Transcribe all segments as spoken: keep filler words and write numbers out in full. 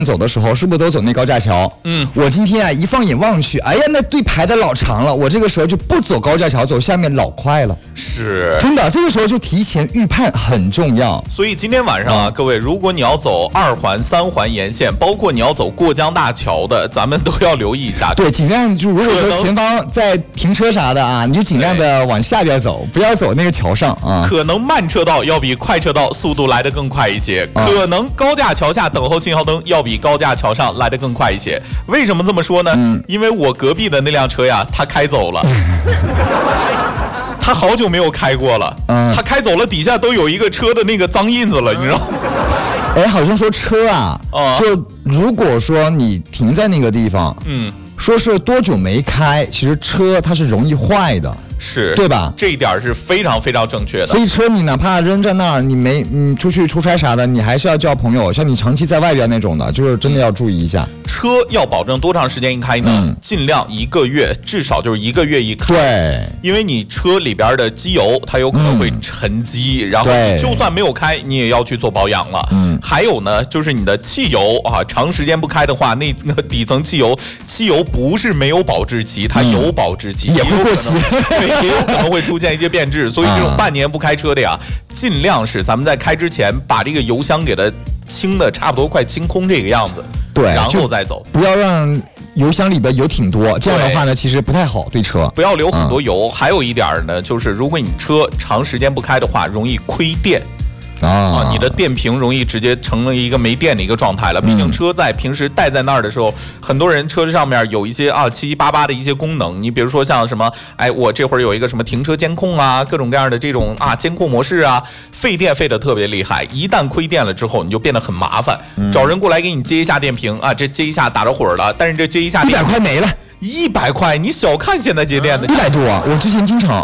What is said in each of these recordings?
走的时候是不是都走那高架桥？嗯，我今天啊一放眼望去，哎呀，那队排的老长了，我这个时候就不走高架桥，走下面老快了。 是， 真的，这个时候就提前预判很重要。 所以今天晚上啊，嗯、各位，如果你要走二环、三环沿线，包括你要走过江大桥的，咱们都要留意一下。 对，尽量就如果说前方在停车啥的啊，你就尽量的往下边走，不要走那个桥上啊。 可能慢车道要比快车道速度来得更快一些，啊、可能高架桥下等候信号灯要比高架桥上来得更快一些。为什么这么说呢？嗯、因为我隔壁的那辆车呀，它开走了。他好久没有开过了，嗯，他开走了，底下都有一个车的那个脏印子了，你知道吗？ 哎，好像说车啊，啊就如果说你停在那个地方，嗯，说是多久没开，其实车它是容易坏的。 是对吧？ 这一点是非常非常正确的。 所以车你哪怕扔在那儿，你没嗯出去出差啥的，你还是要叫朋友。像你长期在外边那种的，就是真的要注意一下。 车要保证多长时间一开呢？嗯、尽量一个月，至少就是一个月一开。 对， 因为你车里边的机油它有可能会沉积，嗯、然后你就算没有开，你也要去做保养了。嗯，还有呢，就是你的汽油啊，长时间不开的话，那个底层汽油，汽油不是没有保质期，它有保质期， 嗯、也会过期。 对。也有可能会出现一些变质，所以这种半年不开车的呀，尽量是咱们在开之前把这个油箱给它清的差不多快清空这个样子， 对， 然后再走， 不要让油箱里边油挺多，这样的话呢，其实不太好对车。 不要留很多油，嗯、还有一点呢，就是如果你车长时间不开的话，容易亏电。啊，你的电瓶容易直接成了一个没电的一个状态了。毕竟车在平时带在那儿的时候，很多人车上面有一些啊七七八八的一些功能。你比如说像什么，哎，我这会儿有一个什么停车监控啊，各种各样的这种啊监控模式啊，费电费的特别厉害。一旦亏电了之后，你就变得很麻烦，嗯、找人过来给你接一下电瓶啊，这接一下打着火了，但是这接一下一百块没了。 一百块，你小看现在接电的， 一百多啊！我之前经常，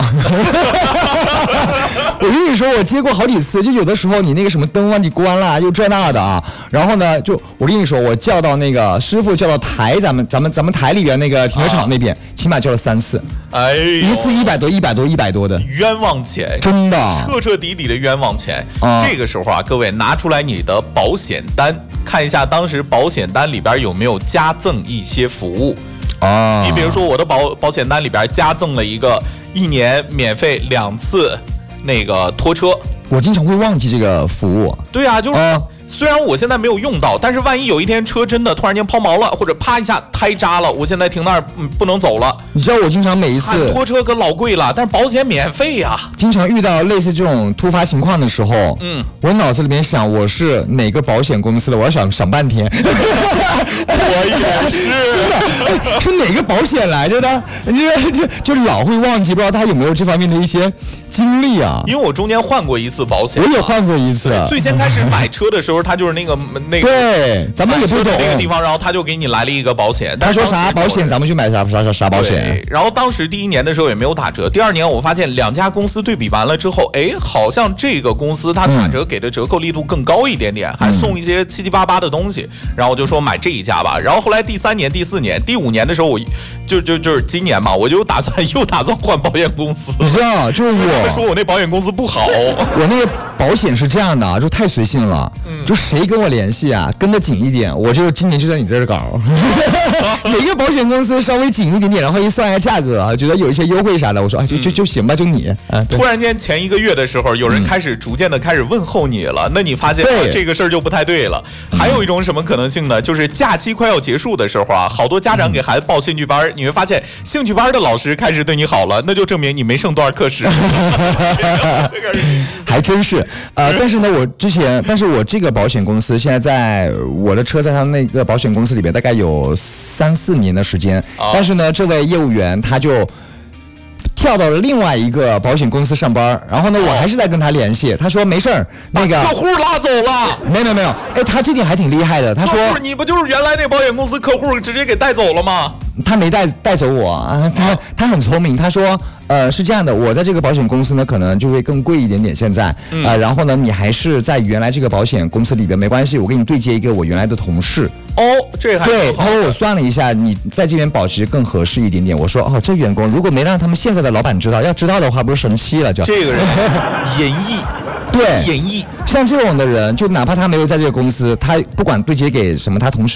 我跟你说，我接过好几次，就有的时候你那个什么灯忘记关了，又这那的啊。然后呢，就我跟你说，我叫到那个师傅，叫到台咱们咱们咱们台里边那个停车场那边，啊、起码叫了三次， 哎呦， 一次一百多，一百多，一百多的冤枉钱， 真的， 彻彻底底的冤枉钱。啊、这个时候啊，各位拿出来你的保险单，看一下当时保险单里边有没有加赠一些服务。 啊， 你比如说我的保保险单里边加赠了一个一年免费两次那个拖车， 我经常会忘记这个服务。 对啊，就是。啊虽然我现在没有用到，但是万一有一天车真的突然间抛锚了，或者啪一下胎扎了，我现在停那儿、嗯、不能走了。 你知道我经常每一次拖车可老贵了，但是保险免费呀、啊。 经常遇到类似这种突发情况的时候，嗯，我脑子里面想我是哪个保险公司的，我要想想半天。 我也是， 哎，是哪个保险来着的？就就就老会忘记，不知道他有没有这方面的一些经历啊？ 因为我中间换过一次保险， 我也换过一次。 最先开始买车的时候。他就是那个那个， 对，咱们也不懂那个地方，然后他就给你来了一个保险。 他说啥保险，咱们去买啥啥啥啥保险。 然后当时第一年的时候也没有打折，第二年我发现两家公司对比完了之后，哎，好像这个公司它打折给的折扣力度更高一点点，嗯、还送一些七七八八的东西。然后我就说买这一家吧。然后后来第三年、第四年、第五年的时候，我就就就是今年嘛，我就打算又打算换保险公司。 你知道，就是我说我那保险公司不好， 我那个保险是这样的，就太随性了。嗯。就谁跟我联系啊，跟得紧一点，我就今年就在你这儿搞。哪个保险公司稍微紧一点点，然后一算一下价格，觉得有一些优惠啥的，我说啊，就就就行吧，就你。啊、 突然间前一个月的时候，有人开始逐渐的开始问候你了，嗯、那你发现、啊、这个事儿就不太对了。还有一种什么可能性呢？就是假期快要结束的时候啊，好多家长给孩子报兴趣班，嗯、你会发现兴趣班的老师开始对你好了，那就证明你没剩多少课时。 还真是，呃，但是呢，我之前，但是我这个保险公司现在在我的车在他那个保险公司里边大概有三四年的时间，哦、但是呢，这位业务员他就跳到了另外一个保险公司上班，然后呢，我还是在跟他联系，他说没事儿，那个客户拉走了， 没有没有没有，哎，他这点还挺厉害的，他说你不就是原来那保险公司客户直接给带走了吗？ 他没带带走我啊，他他很聪明，他说，呃，是这样的，我在这个保险公司呢，可能就会更贵一点点，现在，嗯、呃，然后呢，你还是在原来这个保险公司里边没关系，我给你对接一个我原来的同事。 哦，这还对，他说我算了一下，你在这边保持更合适一点点。我说哦，这员工如果没让他们现在的老板知道，要知道的话，不是生气了就。 这个人演绎。 对， 演绎像这种的人，就哪怕他没有在这个公司，他不管对接给什么他同事。